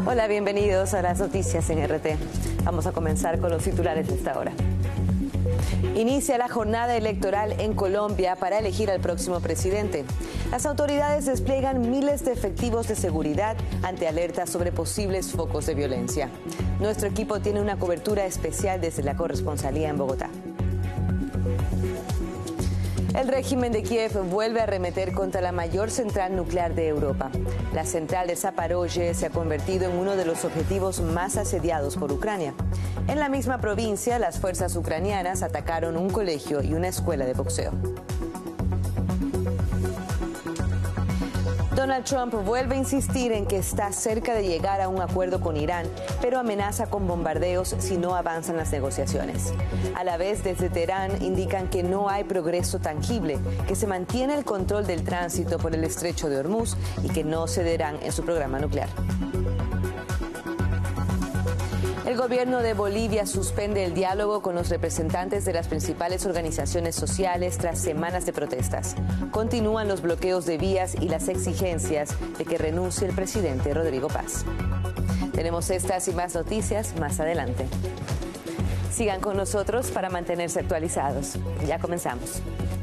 Hola, bienvenidos a las noticias en RT. Vamos a comenzar con los titulares de esta hora. Inicia la jornada electoral en Colombia para elegir al próximo presidente. Las autoridades despliegan miles de efectivos de seguridad ante alertas sobre posibles focos de violencia. Nuestro equipo tiene una cobertura especial desde la corresponsalía en Bogotá. El régimen de Kiev vuelve a arremeter contra la mayor central nuclear de Europa. La central de Zaporozhye se ha convertido en uno de los objetivos más asediados por Ucrania. En la misma provincia, las fuerzas ucranianas atacaron un colegio y una escuela de boxeo. Donald Trump vuelve a insistir en que está cerca de llegar a un acuerdo con Irán, pero amenaza con bombardeos si no avanzan las negociaciones. A la vez, desde Teherán indican que no hay progreso tangible, que se mantiene el control del tránsito por el estrecho de Hormuz y que no cederán en su programa nuclear. El gobierno de Bolivia suspende el diálogo con los representantes de las principales organizaciones sociales tras semanas de protestas. Continúan los bloqueos de vías y las exigencias de que renuncie el presidente Rodrigo Paz. Tenemos estas y más noticias más adelante. Sigan con nosotros para mantenerse actualizados. Ya comenzamos.